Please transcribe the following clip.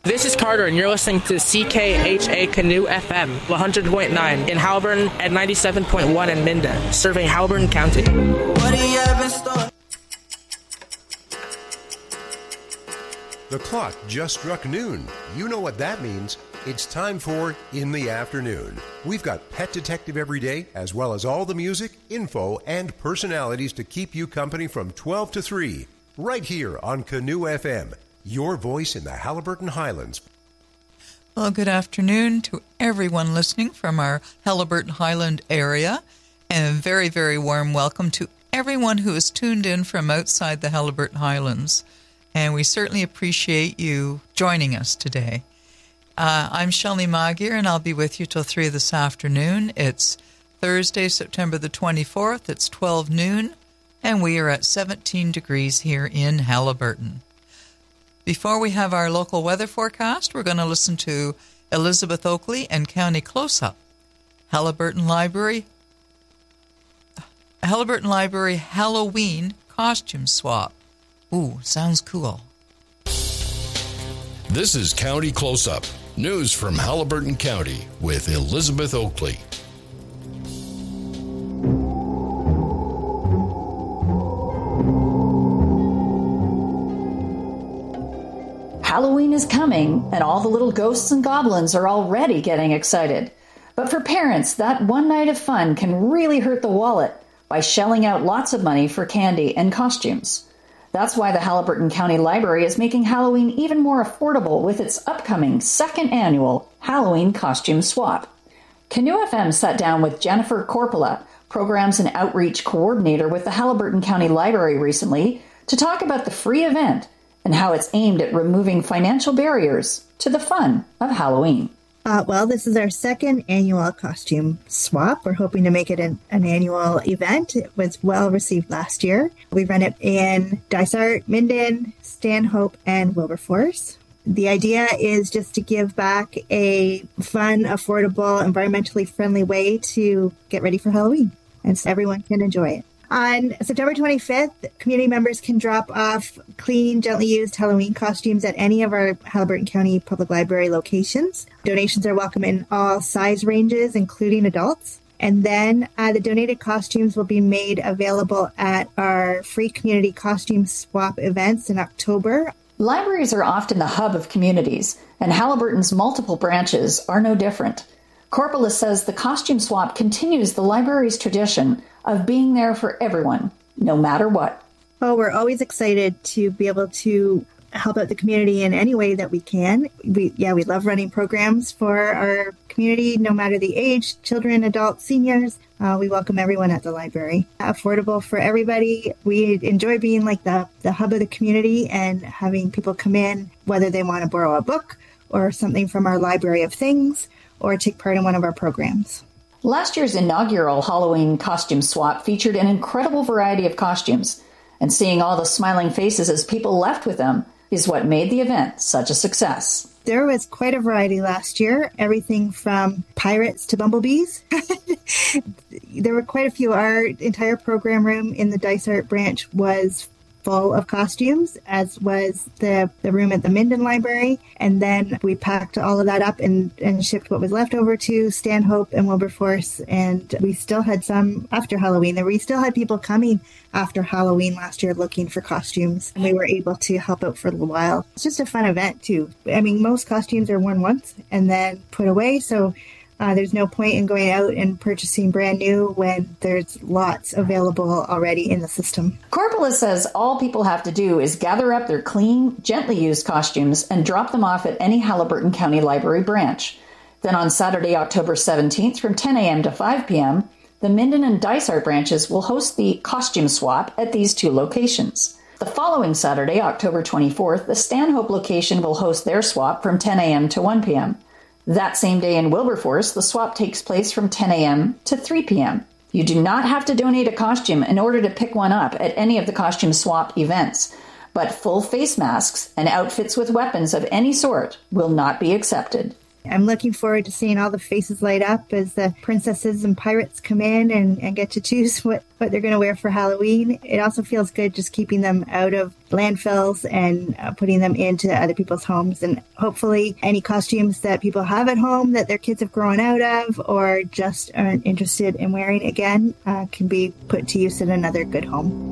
This is Carter, and you're listening to CKHA Canoe FM, 100.9 in Haliburton and 97.1 in Minden, serving Haliburton County. What do you have in store? The clock just struck noon. You know what that means. It's time for In the Afternoon. We've got Pet Detective every day, as well as all the music, info, and personalities to keep you company from 12 to 3, right here on Canoe FM, your voice in the Haliburton Highlands. Well, good afternoon to everyone listening from our Haliburton Highland area, and a very, very warm welcome to everyone who is tuned in from outside the Haliburton Highlands. And we certainly appreciate you joining us today. I'm Shelley Magier, and I'll be with you till 3 this afternoon. It's Thursday, September the 24th. It's 12 noon, and we are at 17 degrees here in Haliburton. Before we have our local weather forecast, we're going to listen to Elizabeth Oakley and County Close-Up. Haliburton Library Halloween costume swap. Ooh, sounds cool. This is County Close-Up, news from Haliburton County with Elizabeth Oakley. Halloween is coming, and all the little ghosts and goblins are already getting excited. But for parents, that one night of fun can really hurt the wallet by shelling out lots of money for candy and costumes. That's why the Haliburton County Library is making Halloween even more affordable with its upcoming second annual Halloween costume swap. Canoe FM sat down with Jennifer Corpola, Programs and Outreach Coordinator with the Haliburton County Library recently, to talk about the free event and how it's aimed at removing financial barriers to the fun of Halloween. Well, this is our second annual costume swap. We're hoping to make it an annual event. It was well received last year. We run it in Dysart, Minden, Stanhope, and Wilberforce. The idea is just to give back a fun, affordable, environmentally friendly way to get ready for Halloween, and so everyone can enjoy it. On September 25th, community members can drop off clean, gently used Halloween costumes at any of our Haliburton County Public Library locations. Donations are welcome in all size ranges, including adults. And then the donated costumes will be made available at our free community costume swap events in October. Libraries are often the hub of communities, and Haliburton's multiple branches are no different. Corpola says the costume swap continues the library's tradition of being there for everyone, no matter what. Oh, we're always excited to be able to help out the community in any way that we can. We love running programs for our community, no matter the age, children, adults, seniors. We welcome everyone at the library. Affordable for everybody. We enjoy being like the hub of the community and having people come in, whether they want to borrow a book or something from our library of things, or take part in one of our programs. Last year's inaugural Halloween costume swap featured an incredible variety of costumes, and seeing all the smiling faces as people left with them is what made the event such a success. There was quite a variety last year, everything from pirates to bumblebees. There were quite a few. Our entire program room in the Dysart branch was full of costumes, as was the room at the Minden Library. And then we packed all of that up and shipped what was left over to Stanhope and Wilberforce. And we still had some after Halloween. We still had people coming after Halloween last year looking for costumes. And we were able to help out for a little while. It's just a fun event, too. I mean, most costumes are worn once and then put away. So there's no point in going out and purchasing brand new when there's lots available already in the system. Corpola says all people have to do is gather up their clean, gently used costumes and drop them off at any Haliburton County Library branch. Then on Saturday, October 17th from 10 a.m. to 5 p.m., the Minden and Dysart branches will host the costume swap at these two locations. The following Saturday, October 24th, the Stanhope location will host their swap from 10 a.m. to 1 p.m. That same day in Wilberforce, the swap takes place from 10 a.m. to 3 p.m. You do not have to donate a costume in order to pick one up at any of the costume swap events, but full face masks and outfits with weapons of any sort will not be accepted. I'm looking forward to seeing all the faces light up as the princesses and pirates come in and get to choose what they're going to wear for Halloween. It also feels good just keeping them out of landfills and putting them into other people's homes. And hopefully any costumes that people have at home that their kids have grown out of or just aren't interested in wearing again can be put to use in another good home.